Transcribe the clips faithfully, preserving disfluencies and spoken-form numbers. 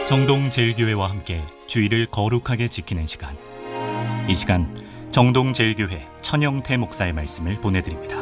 정동제일교회와 함께 주일을 거룩하게 지키는 시간, 이 시간 정동제일교회 천영태 목사의 말씀을 보내드립니다.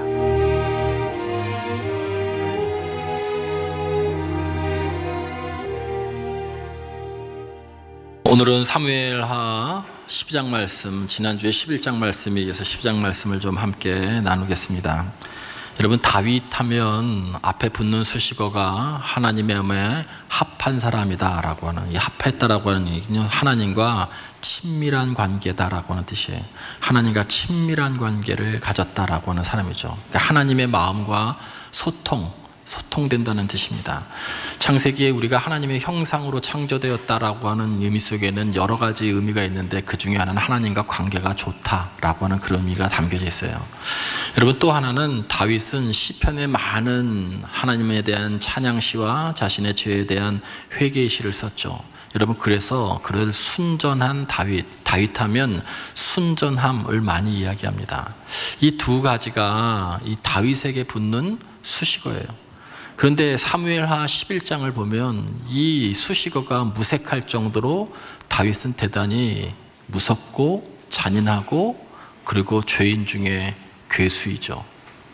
오늘은 사무엘하 십이 장 말씀, 지난주에 십일 장 말씀에 이어서 십이 장 말씀을 좀 함께 나누겠습니다. 여러분, 다윗 하면 앞에 붙는 수식어가 하나님의 마음에 합한 사람이다 라고 하는, 이 합했다라고 하는 얘기는 하나님과 친밀한 관계다라고 하는 뜻이에요. 하나님과 친밀한 관계를 가졌다라고 하는 사람이죠. 그러니까 하나님의 마음과 소통, 소통된다는 뜻입니다. 창세기에 우리가 하나님의 형상으로 창조되었다라고 하는 의미 속에는 여러 가지 의미가 있는데, 그 중에 하나는 하나님과 관계가 좋다라고 하는 그런 의미가 담겨져 있어요. 여러분, 또 하나는 다윗은 시편에 많은 하나님에 대한 찬양시와 자신의 죄에 대한 회개시를 썼죠. 여러분, 그래서 그를 순전한 다윗, 다윗하면 순전함을 많이 이야기합니다. 이 두 가지가 이 다윗에게 붙는 수식어예요. 그런데 사무엘하 십일 장을 보면 이 수식어가 무색할 정도로 다윗은 대단히 무섭고 잔인하고, 그리고 죄인 중에 괴수이죠.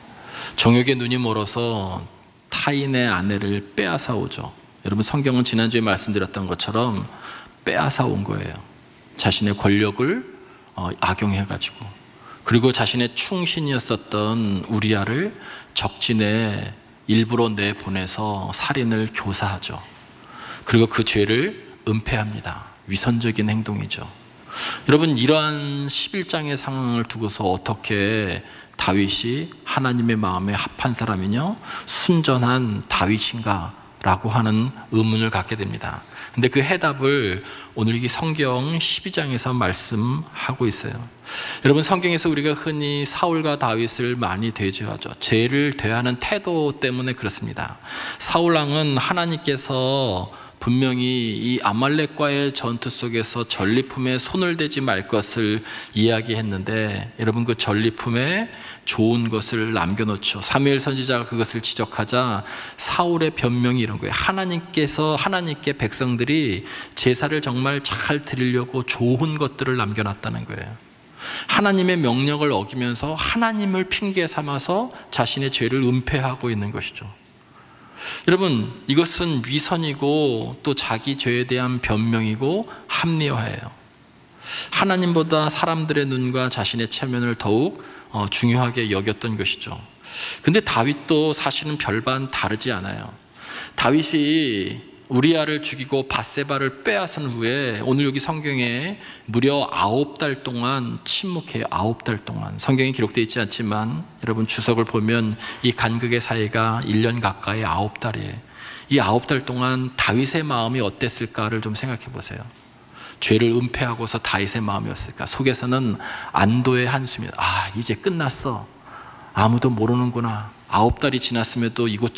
정욕의 눈이 멀어서 타인의 아내를 빼앗아 오죠. 여러분, 성경은 지난주에 말씀드렸던 것처럼 빼앗아 온 거예요. 자신의 권력을 악용해가지고. 그리고 자신의 충신이었었던 우리아를 적진에 일부러 내보내서 살인을 교사하죠. 그리고 그 죄를 은폐합니다. 위선적인 행동이죠. 여러분, 이러한 십일 장의 상황을 두고서 어떻게 다윗이 하나님의 마음에 합한 사람이냐, 순전한 다윗인가 라고 하는 의문을 갖게 됩니다. 근데 그 해답을 오늘 이 성경 십이 장에서 말씀하고 있어요. 여러분, 성경에서 우리가 흔히 사울과 다윗을 많이 대조하죠. 죄를 대하는 태도 때문에 그렇습니다. 사울 왕은 하나님께서 분명히 이 아말렉과의 전투 속에서 전리품에 손을 대지 말 것을 이야기했는데, 여러분, 그 전리품에 좋은 것을 남겨놓죠. 사무엘 선지자가 그것을 지적하자 사울의 변명이 이런 거예요. 하나님께서, 하나님께 백성들이 제사를 정말 잘 드리려고 좋은 것들을 남겨놨다는 거예요. 하나님의 명령을 어기면서 하나님을 핑계 삼아서 자신의 죄를 은폐하고 있는 것이죠. 여러분, 이것은 위선이고 또 자기 죄에 대한 변명이고 합리화예요. 하나님보다 사람들의 눈과 자신의 체면을 더욱 중요하게 여겼던 것이죠. 근데 다윗도 사실은 별반 다르지 않아요. 다윗이 우리아를 죽이고 밧세바를 빼앗은 후에 오늘 여기 성경에 무려 아홉 달 동안 침묵해요. 아홉 달 동안. 성경에 기록되어 있지 않지만 여러분, 주석을 보면 이 간극의 사이가 일 년 가까이 아홉 달이에요. 이 아홉 달 동안 다윗의 마음이 어땠을까를 좀 생각해 보세요. 죄를 은폐하고서 다윗의 마음이었을까? 속에서는 안도의 한숨이, 아, 이제 끝났어. 아무도 모르는구나. 아홉 달이 지났음에도 이곳